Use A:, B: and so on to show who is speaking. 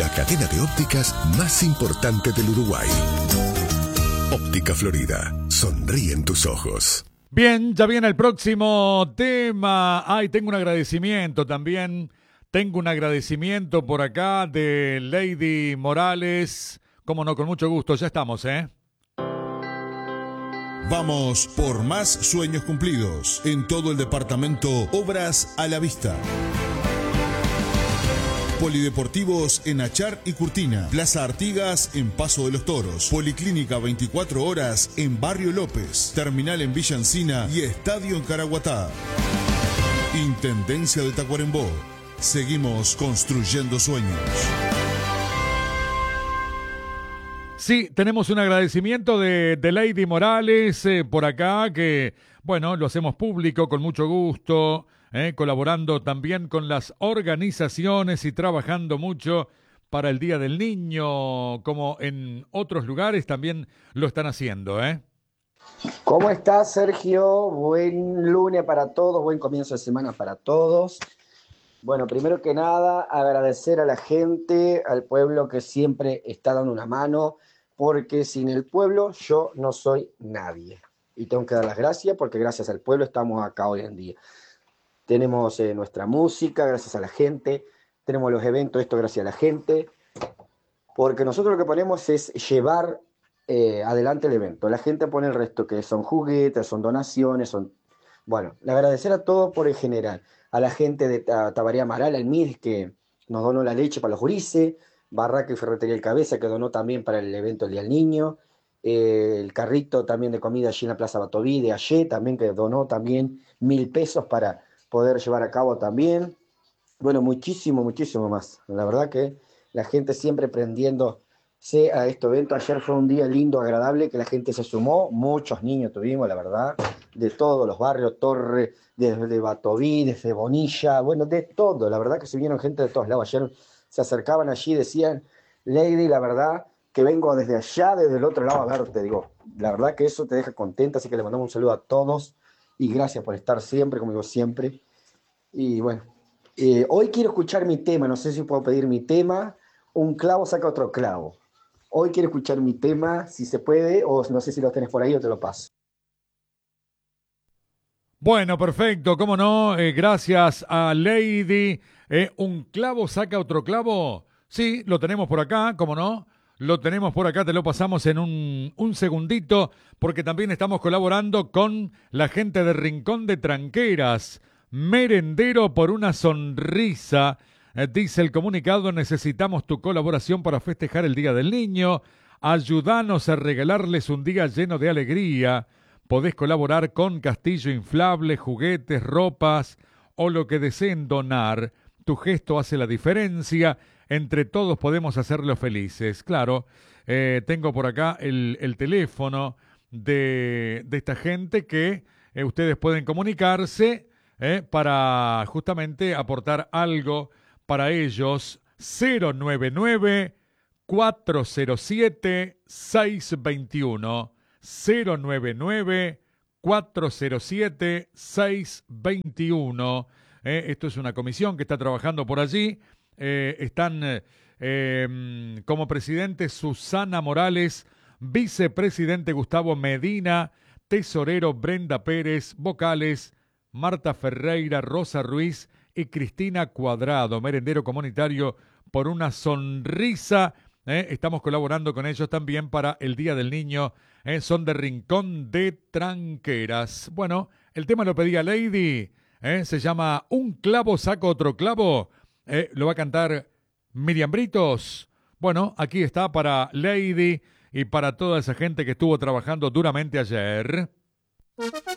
A: la cadena de ópticas más importante del Uruguay. Óptica Florida, sonríe en tus ojos.
B: Bien, ya viene el próximo tema. Ay, tengo un agradecimiento también. Tengo un agradecimiento por acá de Lady Morales. Cómo no, con mucho gusto. Ya estamos, ¿eh?
C: Vamos por más sueños cumplidos. En todo el departamento, Obras a la Vista. Polideportivos en Achar y Curtina. Plaza Artigas en Paso de los Toros. Policlínica 24 horas en Barrio López. Terminal en Villa Encina y Estadio en Caraguatá. Intendencia de Tacuarembó. Seguimos construyendo sueños.
B: Sí, tenemos un agradecimiento de Lady Morales por acá, que, bueno, lo hacemos público con mucho gusto, colaborando también con las organizaciones y trabajando mucho para el Día del Niño, como en otros lugares también lo están haciendo, ¿eh?
D: ¿Cómo estás, Sergio? Buen lunes para todos, buen comienzo de semana para todos. Bueno, primero que nada, agradecer a la gente, al pueblo que siempre está dando una mano, porque sin el pueblo yo no soy nadie. Y tengo que dar las gracias porque gracias al pueblo estamos acá hoy en día. Tenemos nuestra música, gracias a la gente. Tenemos los eventos, esto gracias a la gente. Porque nosotros lo que ponemos es llevar adelante el evento. La gente pone el resto, que son juguetes, son donaciones, son... Bueno, le agradecer a todos por el general. A la gente de Tabaré Amaral, el MID, que nos donó la leche para los gurises. Barraca y Ferretería El Cabeza, que donó también para el evento del Día del Niño. El carrito también de comida allí en la Plaza Batoví de Ayer, también que donó también 1.000 pesos para poder llevar a cabo también. Bueno, muchísimo más. La verdad que la gente siempre prendiéndose a este evento. Ayer fue un día lindo, agradable, que la gente se sumó. Muchos niños tuvimos, la verdad, de todos los barrios, Torre, desde Batoví, desde Bonilla, bueno, de todo. La verdad que se vinieron gente de todos lados. Ayer se acercaban allí y decían, Lady, la verdad que vengo desde allá, desde el otro lado a verte, digo, la verdad que eso te deja contenta, así que le mandamos un saludo a todos y gracias por estar siempre, como digo siempre. Y bueno, hoy quiero escuchar mi tema, no sé si puedo pedir mi tema, un clavo saca otro clavo. Hoy quiero escuchar mi tema, si se puede, o no sé si lo tenés por ahí o te lo paso.
B: Bueno, perfecto, cómo no, gracias a Lady. ¿Un clavo saca otro clavo? Sí, lo tenemos por acá, cómo no. Lo tenemos por acá, te lo pasamos en un segundito, porque también estamos colaborando con la gente de Rincón de Tranqueras. Merendero por una sonrisa. Dice el comunicado, necesitamos tu colaboración para festejar el Día del Niño. Ayúdanos a regalarles un día lleno de alegría. Podés colaborar con castillo inflable, juguetes, ropas o lo que deseen donar. Tu gesto hace la diferencia. Entre todos podemos hacerlos felices. Claro, tengo por acá el teléfono de esta gente que ustedes pueden comunicarse para justamente aportar algo para ellos. 099-407-621. 099-407-621. Esto es una comisión que está trabajando por allí. Están como presidente Susana Morales, vicepresidente Gustavo Medina, tesorero Brenda Pérez, vocales Marta Ferreira, Rosa Ruiz y Cristina Cuadrado. Merendero comunitario por una sonrisa. Estamos colaborando con ellos también para el Día del Niño. Son de Rincón de Tranqueras. Bueno, el tema lo pedía Lady. Se llama Un clavo saca otro clavo. Lo va a cantar Miriam Britos. Bueno, aquí está para Lady y para toda esa gente que estuvo trabajando duramente ayer.